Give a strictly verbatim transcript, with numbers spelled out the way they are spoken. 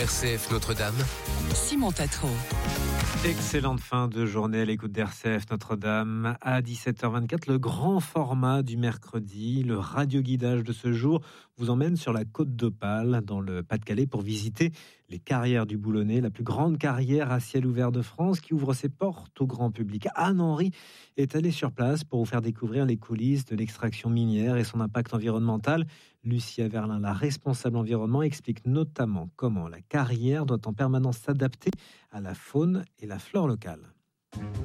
R C F Notre-Dame. Simon Tatro. Excellente fin de journée à l'écoute d'R C F Notre-Dame. À dix-sept heures vingt-quatre, le grand format du mercredi, le radio-guidage de ce jour, vous emmène sur la côte d'Opale, dans le Pas-de-Calais, pour visiter les carrières du Boulonnais, la plus grande carrière à ciel ouvert de France qui ouvre ses portes au grand public. Anne-Henri est allée sur place pour vous faire découvrir les coulisses de l'extraction minière et son impact environnemental. Lucia Verlin, la responsable environnement, explique notamment comment la carrière doit en permanence s'adapter à la faune et la flore locale.